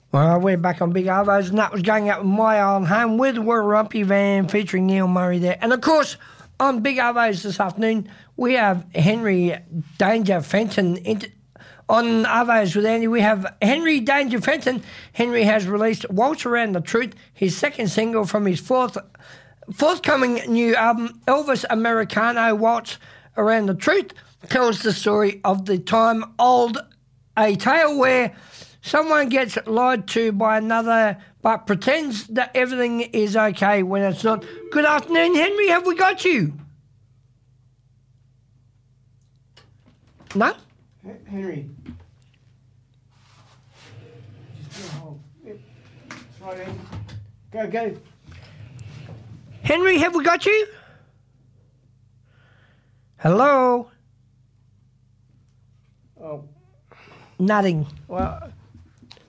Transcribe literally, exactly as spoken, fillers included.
Well, we're back on Big Arvos, and that was going out with My Old Home with Warrumpy Van featuring Neil Murray there. And, of course, on Big Arvos this afternoon, we have Henry Danger Fenton. On Arvos with Andy, we have Henry Danger Fenton. Henry has released Waltz Around the Truth, his second single from his fourth forthcoming new album, Elvis Americano. Waltz Around the Truth tells the story of the time old, a tale where someone gets lied to by another but pretends that everything is okay when it's not. Good afternoon, Henry. Have we got you? No? Henry. Just do a hold. Yep. That's right, Andy. Go, go. Henry, have we got you? Hello? Oh. Nothing. Well,